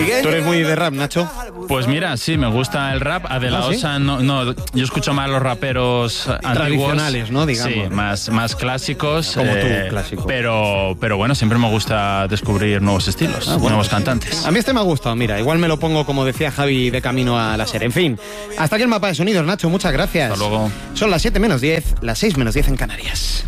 ¿Tú eres muy de rap, Nacho? Pues mira, sí, me gusta el rap. Adela ¿sí? Osa, no, yo escucho más los raperos tradicionales, antiguos, ¿no? Digamos. Sí, más clásicos. Como tú, clásico. Pero bueno, siempre me gusta descubrir nuevos estilos, nuevos cantantes. A mí este me ha gustado, mira, igual me lo pongo como decía Javi de camino a la SER. En fin, hasta aquí el mapa de sonidos, Nacho, muchas gracias. Hasta luego. Son las 7 menos 10, las 6 menos 10 en Canarias.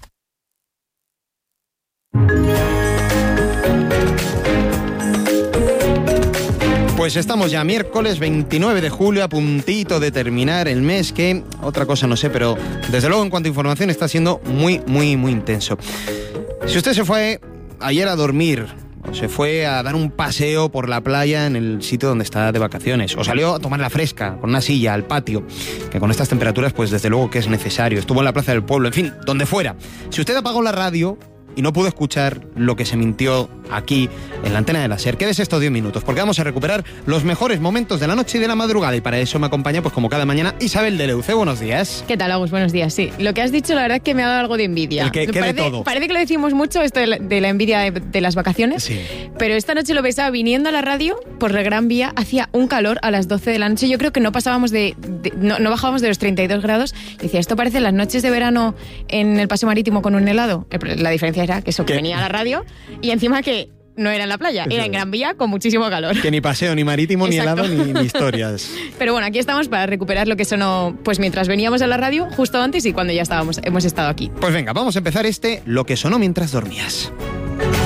Pues estamos ya miércoles 29 de julio, a puntito de terminar el mes que, otra cosa no sé, pero desde luego en cuanto a información está siendo muy, muy, muy intenso. Si usted se fue ayer a dormir, o se fue a dar un paseo por la playa en el sitio donde está de vacaciones, o salió a tomar la fresca con una silla al patio, que con estas temperaturas pues desde luego que es necesario, estuvo en la plaza del pueblo, en fin, donde fuera. Si usted apagó la radio y no pudo escuchar lo que se mintió aquí en la antena de la SER, quédese estos 10 minutos, porque vamos a recuperar los mejores momentos de la noche y de la madrugada, y para eso me acompaña, pues como cada mañana, Isabel de Leuce. Buenos días. ¿Qué tal, Agus? Buenos días. Sí, lo que has dicho la verdad es que me ha dado algo de envidia. ¿Qué de todo? Parece que lo decimos mucho, esto de la envidia de las vacaciones, Sí. pero esta noche lo pensaba viniendo a la radio por la Gran Vía, hacía un calor a las 12 de la noche, yo creo que no pasábamos no bajábamos de los 32 grados, decía, esto parece las noches de verano en el paseo marítimo con un helado. La diferencia era que eso, que venía a la radio y encima que no era en la playa, era en Gran Vía con muchísimo calor. Que ni paseo, ni marítimo, Exacto. ni helado, ni historias. Pero bueno, aquí estamos para recuperar lo que sonó pues mientras veníamos a la radio, justo antes y cuando ya hemos estado aquí. Pues venga, vamos a empezar lo que sonó mientras dormías.